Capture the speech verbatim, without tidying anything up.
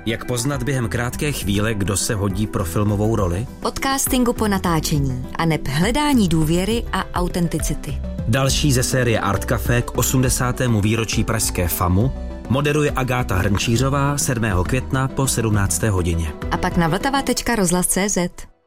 Jak poznat během krátké chvíle, kdo se hodí pro filmovou roli? Od castingu po natáčení a neb hledání důvěry a autenticity. Další ze série Art Café k osmdesátému výročí pražské FAMu moderuje Agáta Hrnčířová sedmého května po sedmnácté hodině. A pak na vltava tečka rozhlas tečka cé zet.